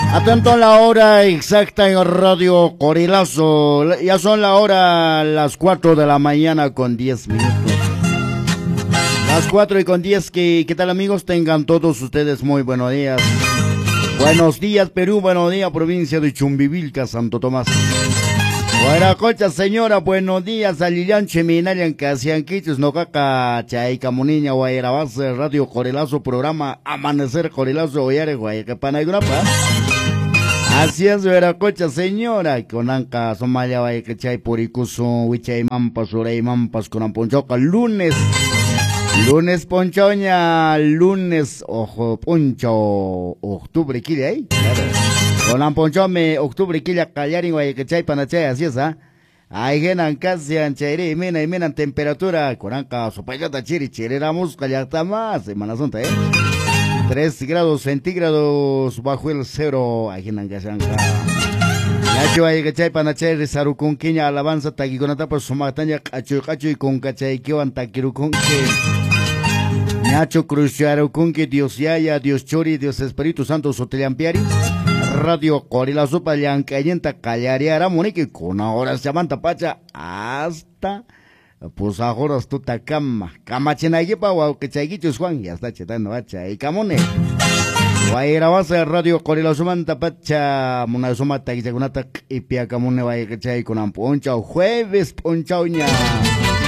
Atento a la hora exacta en Radio Corilazo. Ya son la hora las 4 de la mañana con 10 minutos. Las 4 y con 10, ¿qué tal amigos? Tengan todos ustedes muy buenos días. Buenos días Perú, buenos días provincia de Chumbivilca, Santo Tomás. Buena cocha señora, buenos días a Lilian Cheminarian, Casianquichos, Nocaca, Chaica Muniña, Guayrabase, Radio Corilazo, programa Amanecer Corilazo, Guayare, Guayacapanagrapa. Así es, Veracocha, señora, con Anca, Somalia, Guayacachay, Puricuso, Huichay, Mampas, Urey, Mampas, con Amponchoca, lunes Ponchoña, lunes, ojo, Poncho, octubre, ¿qué ahí? Con Amponchome, octubre, Quilla, Callarin, Guayacachay, Panachay, así es, ¿ah? Hay genan casi anchaire, y menan temperatura, con Anca, Sopayata, Chiri, la música, ya está más, Semana Santa, 3 grados centígrados bajo el cero, aquí en Ancasanca. Nacho ay cachay panachay risaru con quiña alabanza taquiconata por su matanya cacho y con cachay que van taquiru con que Nacho cruciaru con que Dios Yaya, Dios Chori, Dios Espíritu Santo Sotelampiari, Radio Corilazo Pallancayenta Callariara Monique con ahora se llama pacha hasta. Pues ahora esto ta cama chenaypa o que chayguichos Juan ya está chetando bacha y camone guayra base Radio Corilazo manta pacha mona suma taquichagunata y pia camone vaya que chay con amponcha jueves ponchauña